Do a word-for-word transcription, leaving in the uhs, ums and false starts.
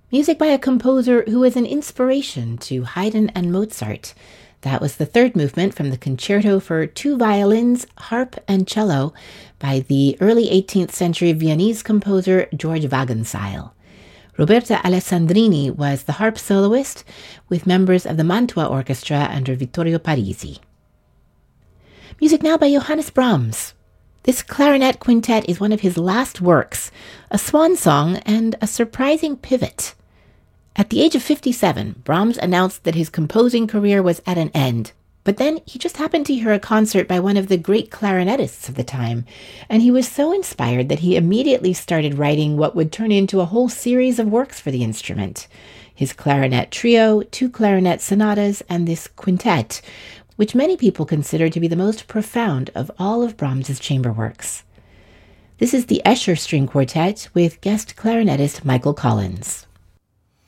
Music by a composer who was an inspiration to Haydn and Mozart. That was the third movement from the Concerto for Two Violins, Harp, and Cello by the early eighteenth century Viennese composer George Wagenseil. Roberta Alessandrini was the harp soloist with members of the Mantua Orchestra under Vittorio Parisi. Music now by Johannes Brahms. This clarinet quintet is one of his last works, a swan song and a surprising pivot. At the age of fifty-seven, Brahms announced that his composing career was at an end, but then he just happened to hear a concert by one of the great clarinetists of the time, and he was so inspired that he immediately started writing what would turn into a whole series of works for the instrument. His clarinet trio, two clarinet sonatas, and this quintet, which many people consider to be the most profound of all of Brahms's chamber works. This is the Escher String Quartet with guest clarinetist Michael Collins.